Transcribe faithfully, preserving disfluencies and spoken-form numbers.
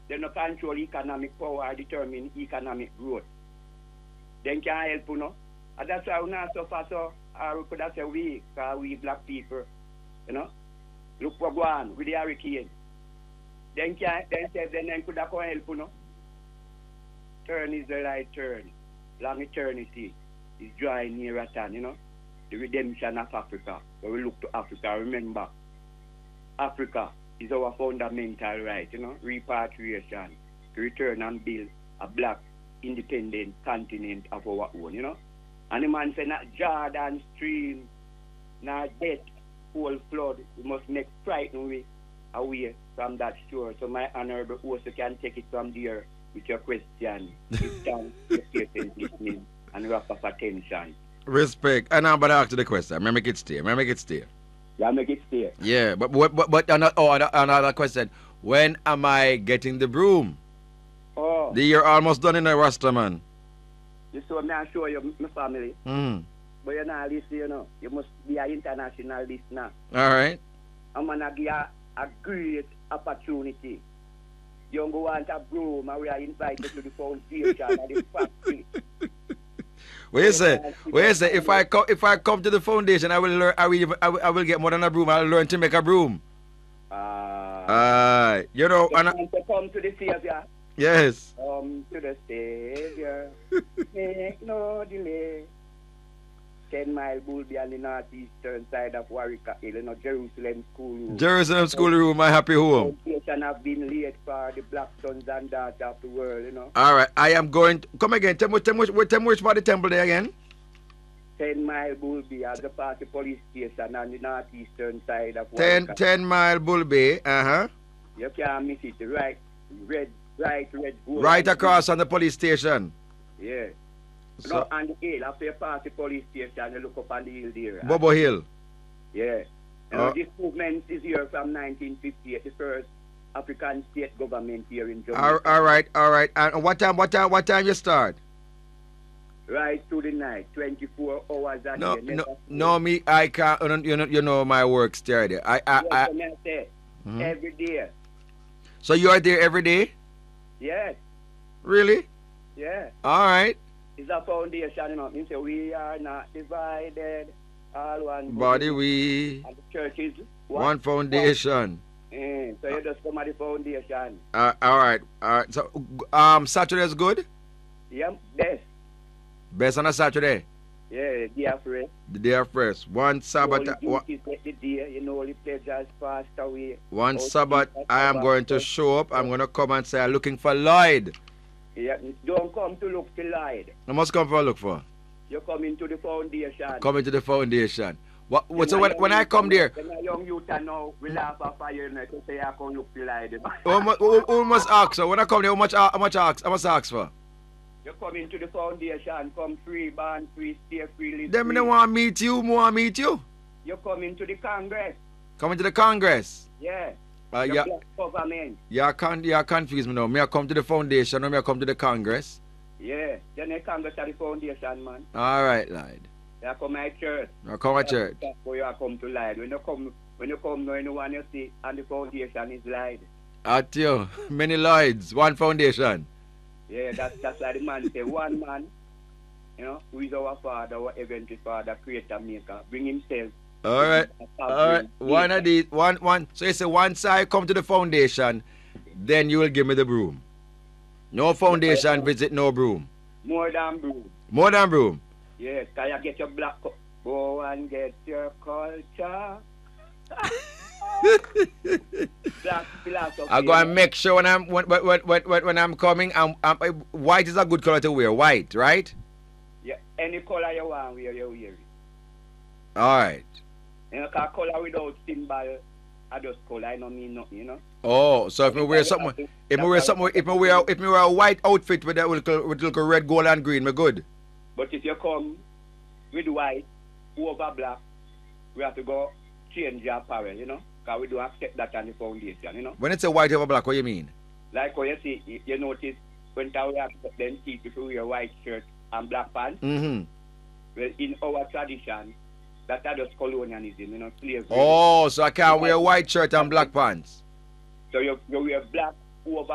they no control economic power or determine economic growth. Then can help, you know. And that's why we not suffer so, or we could have said we, because we black people, you know. Look what go on with the hurricane. Then can then say then then could have come help, you know. Turn is the right turn. Long eternity is drawing near at hand, you know. The redemption of Africa. When we look to Africa, remember, Africa is our fundamental right, you know, repatriation, to return and build a black independent continent of our own, you know. And the man said, not Jordan stream, not death, whole flood, we must make frightened way away from that shore. So my honorable host can take it from there with your question. Sit down, listening, and wrap up attention. Respect. And I'm about to ask you the question. I'm make it stay. I'm make it stay. Yeah, make it stay. Yeah, but but but, but another, oh, another question. When am I getting the broom? Oh. The year almost done in the Rasta, man. This is what I'm show you, my family. Mm. But you're not listening, you know. You must be an international listener. All right. I'm going to give you a great opportunity. You don't want a broom, and we are invited to the foundation and the factory. What you say? What you say? If I come, if I come to the foundation, I will learn. I will, I will, I will get more than a broom. I'll learn to make a broom. Ah. Uh, uh, you know. You And want to come to the Savior. Yes. Come to the Savior. Make no delay. Ten mile Bulby on the northeastern side of Warwick Hill, you know, Jerusalem School Room. Jerusalem School Room, my happy home. Foundation have been laid for the black sons and daughters of the world, you know. All right, I am going to come again. Tell me, tell me, tell me which part of the temple there again. Ten mile Bulby at the party police station on the northeastern side of Ten, Warwick. ten mile Bull Bay. Uh huh. You can't miss it. Right, red, right, red, gold. Right across on the police station. Yeah. So, no, on the hill, after you pass the police station, you look up on the hill there. Bobo Hill. Yeah. You know, Uh, this movement is here from nineteen fifty-eight, the first African state government here in Jamaica. all, all right, all right. And what time? What time? What time you start? Right through the night, twenty-four hours a No, day. no, never no. Me, I can't. You know, you know, you know my work started. I, I, Yes, I. I may say, Mhm. every day. So you are there every day? Yes, Really? yeah. All right. It's a foundation, you know. Means we are not divided. All one Body we And the church is one foundation. Eh, so you just come at the foundation. Uh, all right, all right. So, um, Saturday is good. Yeah, best. Best on a Saturday. Yeah, dear friend. The day of first. One Sabbath. Holy One, duties let the day, you know, the pleasures passed away. one Holy Sabbath. duties I am passed going to away. show up. I'm going to come and say I'm looking for Lloyd. Yeah, don't come to look to light. I must come for a look for. You come into the foundation. Coming to the foundation. What? what so Then a when, young when I youth come and- there, Then a young youth and now we laugh at you know, to say I come look to light. who, mu- who, who must ask? So when I come there, how much? How much ask? I must ask for. You come into the foundation, come free, born free, stay free, live Them free. don't want to meet you. Want to meet you? You come into the Congress. Coming to the Congress. Yeah. Uh, The yeah, black government. yeah, con- yeah, confuse me now. Me I come to the foundation or me I come to the Congress. Yeah. Then you Congress at the foundation, man. All right, Lloyd. You come to church. I come to church. That's where you come to light. When you come, when you come, no anyone you see, and the foundation is light. At you, many Lloyds, one foundation. Yeah, that's that's like the man say, one man, you know, who is our father, our heavenly father, creator, maker, bring himself. All right, all right. One of these, one, one. So you say once I come to the foundation, then you will give me the broom. No foundation visit, no broom. More than broom. More than broom. Yes, can you get your black co- go and get your culture. Black philosophy. I go and make sure when I'm when when when, when, when I'm coming, I'm, I'm, white is a good color to wear. White, right? Yeah, any color you want, wear you wear it. All right. You know, cause color without symbol, I just color. I don't mean nothing, you know. Oh, so if me wear something, if me wear something, if me wear if me wear a white outfit with that with with little red, gold, and green, me good. But if you come with white over black, we have to go change your apparel, you know, because we don't accept that on the foundation, you know. When it's a white over black, what you mean? Like how you see, you, you notice when we accept them people who wear white shirt and black pants. Mm-hmm. Well, in our tradition, that are just colonialism, you know, slavery. Oh, so I can't wear white shirt and black pants. So you, you wear black over